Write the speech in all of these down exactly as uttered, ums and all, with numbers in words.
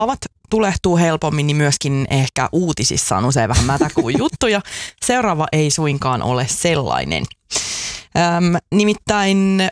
avat tulehtuu helpommin, niin myöskin ehkä uutisissa on usein vähän mätäkuun juttuja. Seuraava ei suinkaan ole sellainen. Öm, nimittäin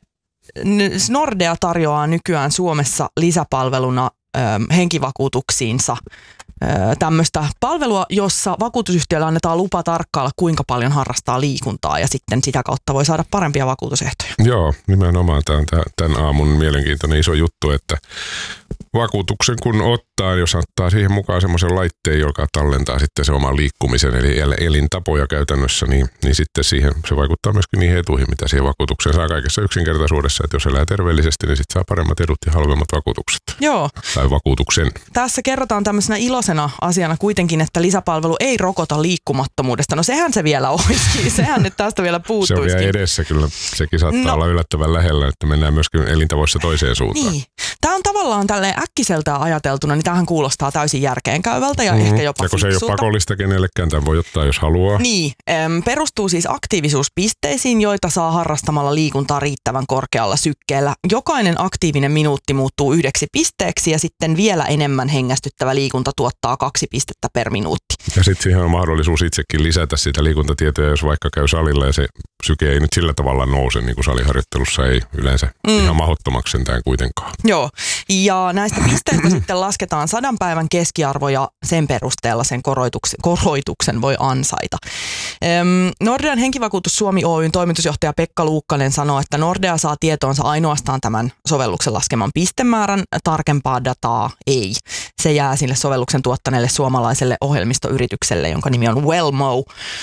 Nordea tarjoaa nykyään Suomessa lisäpalveluna öm, henkivakuutuksiinsa tämmöistä palvelua, jossa vakuutusyhtiölle annetaan lupa tarkkailla, kuinka paljon harrastaa liikuntaa ja sitten sitä kautta voi saada parempia vakuutusehtoja. Joo, nimenomaan tämä on tämän aamun mielenkiintoinen iso juttu, että vakuutuksen kun ottaa, jos ottaa siihen mukaan semmoisen laitteen, joka tallentaa sitten se oman liikkumisen, eli elintapoja käytännössä, niin, niin sitten siihen se vaikuttaa myöskin niihin etuihin, mitä siihen vakuutukseen saa kaikessa yksinkertaisuudessa, että jos elää terveellisesti, niin sitten saa paremmat edut ja halvemmat vakuutukset. Joo. Tai vakuutuksen. Tässä kerrotaan tämmöisenä iloisena asiana kuitenkin, että lisäpalvelu ei rokota liikkumattomuudesta. No sehän se vielä olisikin, sehän nyt tästä vielä puuttuisikin. Se on vielä edessä kyllä, sekin saattaa no. olla yllättävän lähellä, että mennään myöskin elintavoissa toiseen suuntaan. Niin. Tämä on tavallaan tälleen äkkiseltään ajateltuna, niin tämähän kuulostaa täysin järkeenkäyvältä ja mm-hmm. ehkä jopa ja kun fiksulta. Se ei ole pakollista kenellekään, tämän voi ottaa jos haluaa. Niin, äm, perustuu siis aktiivisuuspisteisiin, joita saa harrastamalla liikuntaa riittävän korkealla sykkeellä. Jokainen aktiivinen minuutti muuttuu yhdeksi pisteeksi ja sitten vielä enemmän hengästyttävä liikunta tuottaa kaksi pistettä per minuutti. Ja sitten siihen on mahdollisuus itsekin lisätä sitä liikuntatietoa, jos vaikka käy salilla ja se syke ei nyt sillä tavalla nouse, niin kuin saliharjoittelussa ei yleensä mm. ihan mahdottomaksi sentään kuitenkaan. Joo, ja näistä pisteistä sitten lasketaan sadan päivän keskiarvo ja sen perusteella sen koroituksen, koroituksen voi ansaita. Öm, Nordean henkivakuutus Suomi Oyn toimitusjohtaja Pekka Luukkanen sanoo, että Nordea saa tietoonsa ainoastaan tämän sovelluksen laskeman pistemäärän, tarkempaa dataa ei. Se jää sille sovelluksen tuottaneelle suomalaiselle ohjelmistoyritykselle, jonka nimi on Wellmo.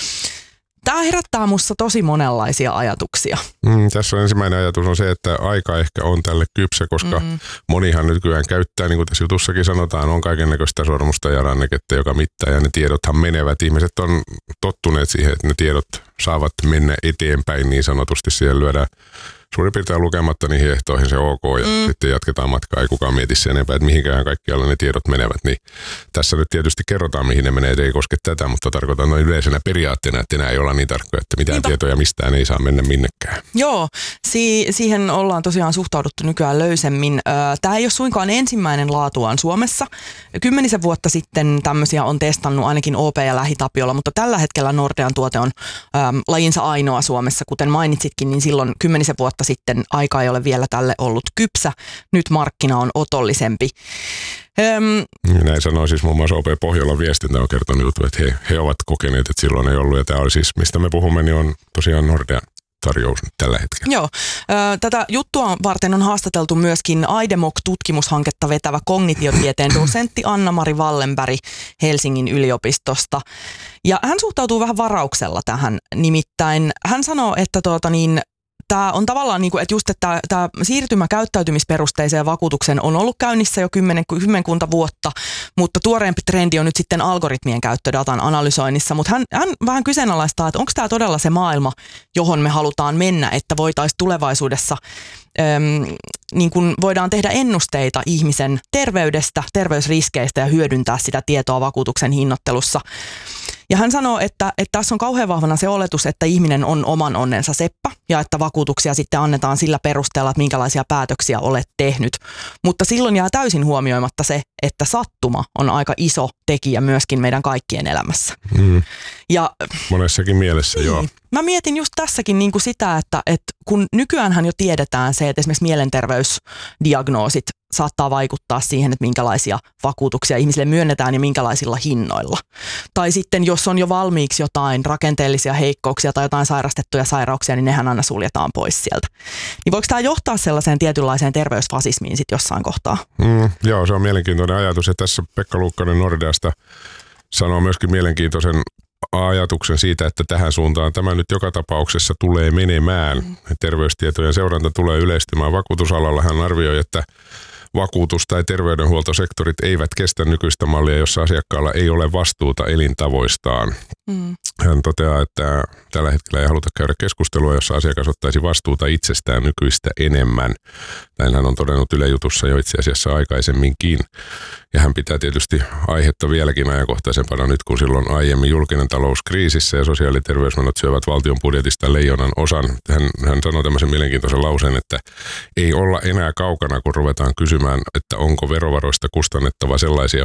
Tämä herättää musta tosi monenlaisia ajatuksia. Mm, tässä on ensimmäinen ajatus on se, että aika ehkä on tälle kypsä, koska mm-hmm. monihan nykyään käyttää, niin kuin tässä jutussakin sanotaan, on kaikennäköistä sormusta ja ranneketta, joka mittaa ja ne tiedothan menevät. Ihmiset on tottuneet siihen, että ne tiedot saavat mennä eteenpäin niin sanotusti. Siellä lyödään suurin piirtein lukematta niihin ehtoihin se ok ja mm. sitten jatketaan matkaa. Ei kukaan mieti sen enempää, että mihinkään kaikkialla ne tiedot menevät. Niin tässä nyt tietysti kerrotaan, mihin ne menee. Ei koske tätä, mutta tarkoitan noin yleisenä periaatteena, että enää ei olla niin tarkkoja, että mitään Niinpä. tietoja mistään ei saa mennä minnekään. Joo, si- siihen ollaan tosiaan suhtauduttu nykyään löysemmin. Tämä ei ole suinkaan ensimmäinen laatuaan Suomessa. Kymmenisen vuotta sitten tämmöisiä on testannut ainakin O P ja Lähitapiola, mutta tällä hetkellä Nordean tuote on äm, lajinsa ainoa Suomessa. Kuten mainitsitkin, niin silloin kymmenisen vuotta sitten aika ei ole vielä tälle ollut kypsä. Nyt markkina on otollisempi. Öm, Näin sanoi siis muun muassa O P Pohjolan viestintä on kertonut, että he, he ovat kokeneet, että silloin ei ollut. Ja tämä oli siis, mistä me puhumme, niin on tosiaan Nordean tarjous tällä hetkellä. Joo. Ö, tätä juttua varten on haastateltu myöskin AIDEMOC-tutkimushanketta vetävä kognitiotieteen dosentti Anna-Mari Wallenberg Helsingin yliopistosta. Ja hän suhtautuu vähän varauksella tähän. Nimittäin hän sanoo, että tuota niin, tämä on tavallaan niin kuin, että just, että tämä siirtymä käyttäytymisperusteiseen vakuutukseen on ollut käynnissä jo kymmen, kymmenkunta vuotta, mutta tuoreempi trendi on nyt sitten algoritmien käyttödatan analysoinnissa, mutta hän, hän vähän kyseenalaistaa, että onko tämä todella se maailma, johon me halutaan mennä, että voitaisiin tulevaisuudessa äm, niin kuin voidaan tehdä ennusteita ihmisen terveydestä, terveysriskeistä ja hyödyntää sitä tietoa vakuutuksen hinnoittelussa. Ja hän sanoo, että, että tässä on kauhean vahvana se oletus, että ihminen on oman onnensa seppä ja että vakuutuksia sitten annetaan sillä perusteella, että minkälaisia päätöksiä olet tehnyt. Mutta silloin jää täysin huomioimatta se, että sattuma on aika iso tekijä myöskin meidän kaikkien elämässä. Mm. Ja, monessakin mielessä, niin, joo. Mä mietin just tässäkin niin kuin sitä, että, että kun nykyäänhän jo tiedetään se, että esimerkiksi mielenterveysdiagnoosit saattaa vaikuttaa siihen, että minkälaisia vakuutuksia ihmisille myönnetään ja minkälaisilla hinnoilla. Tai sitten jos on jo valmiiksi jotain rakenteellisia heikkouksia tai jotain sairastettuja sairauksia, niin nehän aina suljetaan pois sieltä. Niin voiko tämä johtaa sellaiseen tietynlaiseen terveysfasismiin sitten jossain kohtaa? Mm, joo, se on mielenkiintoinen ajatus. Ja tässä Pekka Luukkanen Nordeasta sanoo myöskin mielenkiintoisen ajatuksen siitä, että tähän suuntaan tämä nyt joka tapauksessa tulee menemään. Mm. Terveystietojen seuranta tulee yleistymään vakuutusalalla. Hän arvioi, että vakuutus- tai terveydenhuoltosektorit eivät kestä nykyistä mallia, jossa asiakkaalla ei ole vastuuta elintavoistaan. Mm. Hän toteaa, että tällä hetkellä ei haluta käydä keskustelua, jossa asiakas ottaisi vastuuta itsestään nykyistä enemmän. Näin hän on todennut Yle Jutussa jo itse asiassa aikaisemminkin. Ja hän pitää tietysti aihetta vieläkin ajankohtaisempana nyt, kun silloin aiemmin julkinen talous kriisissä ja sosiaali- ja terveysmenot syövät valtion budjetista leijonan osan. Hän, hän sanoi tämmöisen mielenkiintoisen lauseen, että ei olla enää kaukana, kun ruvetaan kysymään, että onko verovaroista kustannettava sellaisia